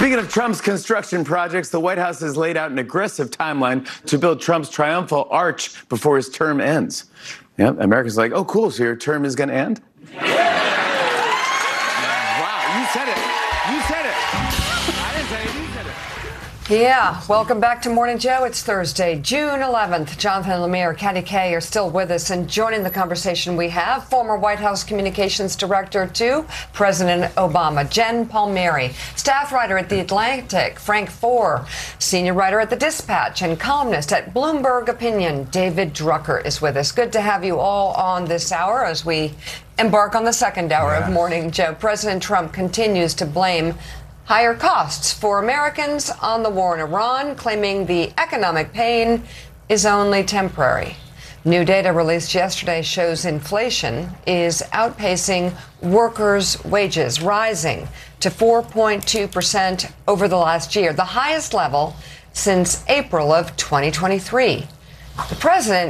Speaking of Trump's construction projects, the White House has laid out an aggressive timeline to build Trump's triumphal arch before his term ends. Yeah, America's like, oh, cool, so your term is going to end? Wow, you said it. You said it. I didn't say it, you said it. Yeah, welcome back to Morning Joe. It's Thursday, June 11th. Jonathan Lemire, Katty Kay are still with us, and joining the conversation we have former White House Communications Director to President Obama, Jen Palmieri, staff writer at The Atlantic, Frank Foer, senior writer at The Dispatch and columnist at Bloomberg Opinion, David Drucker is with us. Good to have you all on this hour as we embark on the second hour of Morning Joe. President Trump continues to blame higher costs for Americans on the war in Iran, claiming the economic pain is only temporary. New data released yesterday shows inflation is outpacing workers' wages, rising to 4.2% over the last year, the highest level since April of 2023. The president